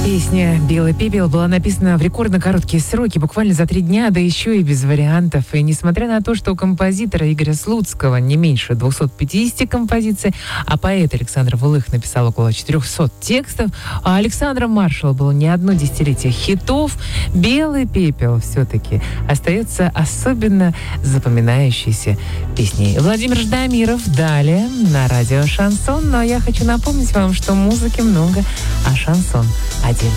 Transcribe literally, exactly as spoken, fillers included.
Песня «Белый пепел» была написана в рекордно короткие сроки, буквально за три дня, да еще и без вариантов. И несмотря на то, что у композитора Игоря Слуцкого не меньше двухсот пятидесяти композиций, а поэт Александр Вылых написал около четырехсот текстов, а Александра Маршала было не одно десятилетие хитов, «Белый пепел» все-таки остается особенно запоминающейся песней. Владимир Ждамиров далее на радио «Шансон». Но я хочу напомнить вам, что музыки много, а шансон один.